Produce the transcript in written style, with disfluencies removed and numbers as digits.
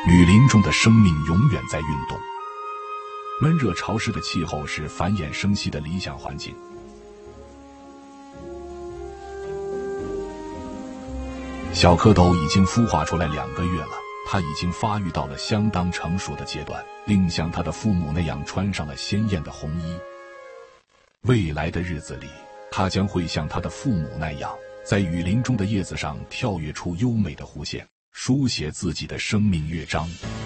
雨林中的生命永远在运动。闷热潮湿的气候是繁衍生息的理想环境。小蝌蚪已经孵化出来2个月了，它已经发育到了相当成熟的阶段，并像它的父母那样穿上了鲜艳的红衣。未来的日子里，它将会像它的父母那样，在雨林中的叶子上跳跃出优美的弧线，书写自己的生命乐章。